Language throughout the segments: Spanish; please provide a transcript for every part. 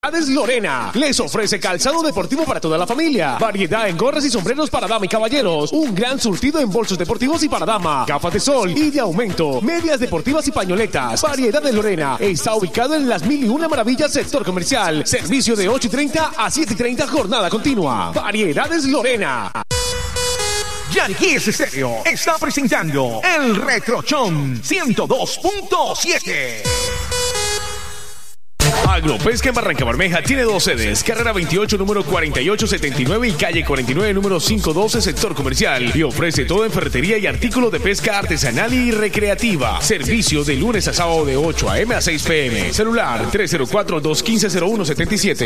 Lorena les ofrece calzado deportivo para toda la familia, variedad en gorras y sombreros para dama y caballeros, un gran surtido en bolsos deportivos y para dama, gafas de sol y de aumento, medias deportivas y pañoletas. Variedad de Lorena está ubicado en las 1001 Maravillas, sector comercial, servicio de 8:30 a 7:30, jornada continua. Variedades Lorena. Yankees Estéreo está presentando el Retrochón 102.7. Agropesca en Barranca Bermeja tiene 2 sedes, carrera 28, número 4879 y calle 49, número 512, sector comercial, y ofrece todo en ferretería y artículos de pesca artesanal y recreativa. Servicio de lunes a sábado de 8 a.m. a 6 p.m. Celular 304-215-0177,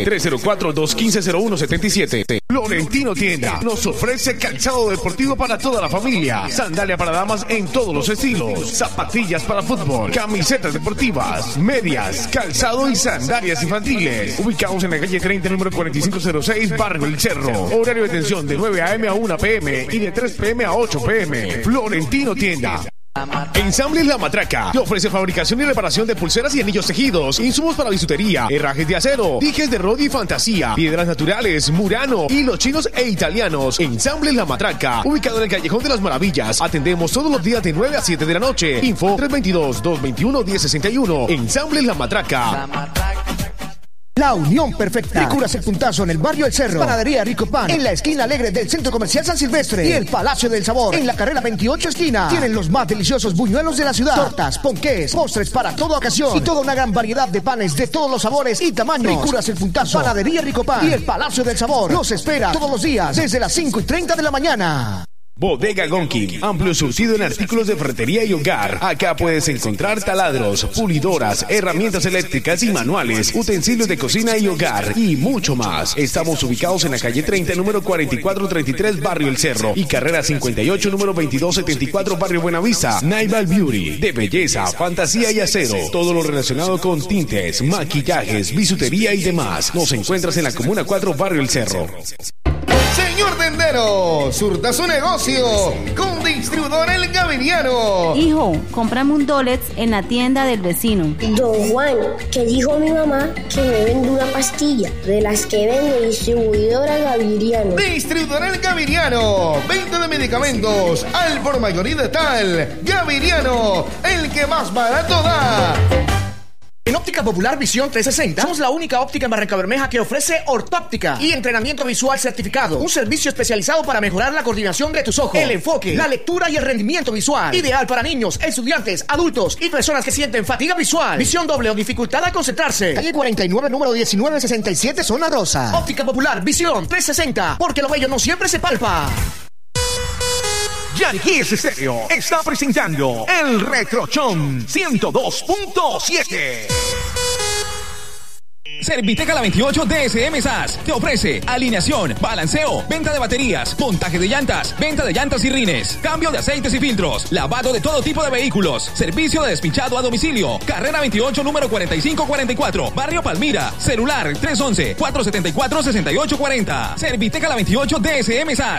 304-215-0177. Florentino Tienda nos ofrece calzado deportivo para toda la familia, sandalia para damas en todos los estilos, zapatillas para fútbol, camisetas deportivas, medias, calzado y sandalias infantiles. Ubicados en la calle 30, número 4506, Barrio El Cerro. Horario de atención de 9 a.m. a 1 p.m. y de 3 p.m. a 8 p.m. Florentino Tienda. Ensambles La Matraca te ofrece fabricación y reparación de pulseras y anillos tejidos, insumos para bisutería, herrajes de acero, dijes de rodio y fantasía, piedras naturales, murano, hilos chinos e italianos. Ensambles La Matraca, ubicado en el Callejón de las Maravillas. Atendemos todos los días de 9 a 7 de la noche. Info 322-221-1061. Ensambles La Matraca. La unión perfecta. Figuras el puntazo en el barrio El Cerro. Panadería Rico Pan en la esquina alegre del Centro Comercial San Silvestre. Y el Palacio del Sabor en la carrera 28 esquina. Tienen los más deliciosos buñuelos de la ciudad. Tortas, ponqués, postres para toda ocasión. Y toda una gran variedad de panes de todos los sabores y tamaños. Figuras el puntazo. Panadería Rico Pan y el Palacio del Sabor. Los espera todos los días desde las 5:30 de la mañana. Bodega Gonkin, amplio surtido en artículos de ferretería y hogar. Acá puedes encontrar taladros, pulidoras, herramientas eléctricas y manuales, utensilios de cocina y hogar y mucho más. Estamos ubicados en la calle 30, número 4433, Barrio El Cerro, y carrera 58, número 2274, Barrio Buenavista. Naval Beauty, de belleza, fantasía y acero. Todo lo relacionado con tintes, maquillajes, bisutería y demás. Nos encuentras en la Comuna 4, Barrio El Cerro. Señor tendero, surta su negocio con Distribuidor El Gaviniano. Hijo, cómprame un Dolex en la tienda del vecino. Don Juan, que dijo mi mamá que me vende una pastilla de las que vende Distribuidora Gaviniano. Distribuidor El Gaviniano, venta de medicamentos al por mayor y de tal. Gaviniano, el que más barato da. En Óptica Popular Visión 360 somos la única óptica en Barranca Bermeja que ofrece ortóptica y entrenamiento visual certificado. Un servicio especializado para mejorar la coordinación de tus ojos, el enfoque, la lectura y el rendimiento visual. Ideal para niños, estudiantes, adultos y personas que sienten fatiga visual, visión doble o dificultad al concentrarse. Calle 49, número 1967, Zona Rosa. Óptica Popular Visión 360, porque lo bello no siempre se palpa. Yankees Estéreo está presentando el Retrochón 102.7. Serviteca La 28 DSM SAS te ofrece alineación, balanceo, venta de baterías, montaje de llantas, venta de llantas y rines, cambio de aceites y filtros, lavado de todo tipo de vehículos, servicio de despinchado a domicilio. Carrera 28, número 4544, Barrio Palmira. Celular 311-474-6840. Serviteca La 28 DSM SAS.